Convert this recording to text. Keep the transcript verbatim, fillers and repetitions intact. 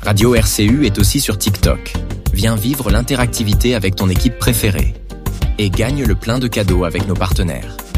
Radio R C U est aussi sur TikTok. Viens vivre l'interactivité avec ton équipe préférée. Et gagne le plein de cadeaux avec nos partenaires.